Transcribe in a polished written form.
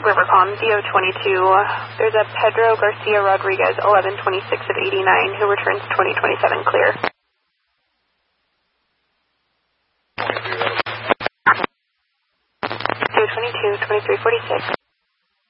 River Palm, DO22. There's a Pedro Garcia Rodriguez, 1126 of 89, who returns 2027 clear. DO22, 2346.